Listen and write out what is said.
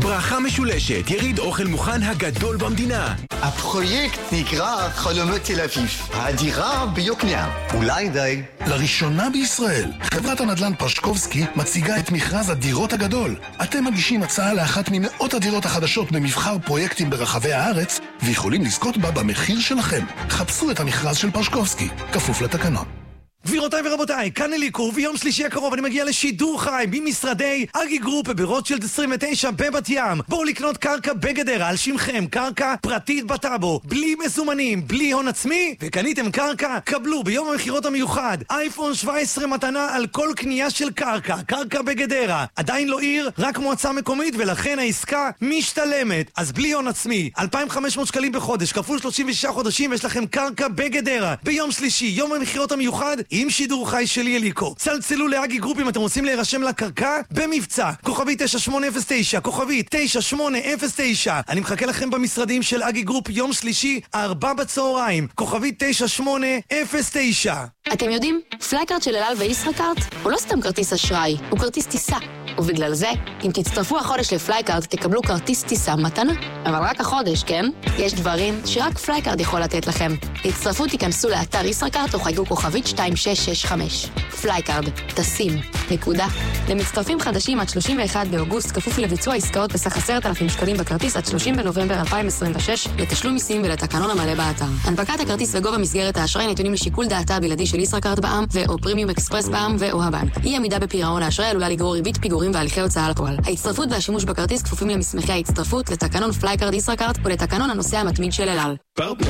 ברכה משולשת, יריד אוכל מוכן הגדול במדינה. הפרויקט נקרא חלומות תל אביב, הדירה ביוקנעם. אולי די. לראשונה בישראל, חברת הנדל"ן פשקובסקי מציגה את מכרז הדירות הגדול. אתם מגישים הצעה לאחת ממאות הדירות החדשות במבחר פרויקטים ברחבי הארץ, ויכולים לזכות בה במחיר שלכם. חפשו את המכרז של פשקובסקי, כפוף לתקנון. גבירותיי ורבותיי, כאן אליקו, ויום שלישי הקרוב אני מגיע לשידור חי ממשרדי אגי גרופ ברוטשילד 29 בבת ים. בואו לקנות קרקע בגדרה על שמכם, קרקע פרטית בטאבו, בלי מזומנים, בלי הון עצמי, וקניתם קרקע, קבלו ביום המחירות המיוחד אייפון 17 מתנה על כל קנייה של קרקע, קרקע בגדרה. עדיין לא עיר, רק מועצה מקומית, ולכן העסקה משתלמת. אז בלי הון עצמי, 2,500 שקלים בחודש, כפול 36 חודשים, יש לכם קרקע בגדרה. ביום שלישי, יום המחירות המיוחד, עם שידור חי שלי אליקו. צלצלו לאגי גרופ אם אתם רוצים להירשם לקרקע במבצע. כוכבי 9809, כוכבי 9809. אני מחכה לכם במשרדים של אגי גרופ יום שלישי, 4 בצהריים. כוכבי 9809. אתם יודעים, פלייקארט של אל על וישראכרט הוא לא סתם כרטיס אשראי, הוא כרטיס טיסה. ובגלל זה, אם תצטרפו החודש לפלייקארט, תקבלו כרטיס טיסה מתנה. אבל רק החודש, כן? יש דברים שרק פלייקארט יכול לתת לכם. תצטרפו, תיכנסו לאתר ישראכרט או חייגו כוכבית 2665. פלייקארט, טסים, נקודה. למצטרפים חדשים עד 31 באוגוסט, כפוף לביצוע עסקאות בסך 10,000 שקלים בכרטיס עד 30 בנובמבר 2026, לתשלום מיסים ולתקנון המלא באתר. הנפקת הכרטיס וגובה מסגרת האשראי נתונים לשיקול דעתה הבלעדי של ישראכרט בע"מ ו/או פרימיום אקספרס בע"מ ו/או הבנק. אי עמידה בפירעון האשראי עלולה לגרור ריבית פיגורים והליכי הוצאה לפועל. ההצטרפות והשימוש בכרטיס כפופים למסמכי ההצטרפות, לתקנון פלייקארט ישראכרט ולתקנון הנוסע המתמיד של אל על.